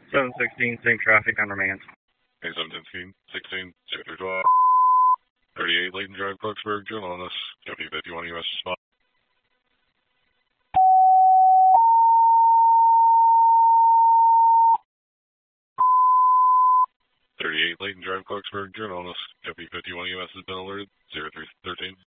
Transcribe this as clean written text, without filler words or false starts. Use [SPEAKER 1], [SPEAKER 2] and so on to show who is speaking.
[SPEAKER 1] 716, same traffic on remand.
[SPEAKER 2] Okay, 716, 16, 612. 38 Layton Drive, Clarksburg, journal on this. Copy 51 US spot. 38 Layton Drive, Clarksburg, journal on this. Copy 51 US has been alerted. 0313.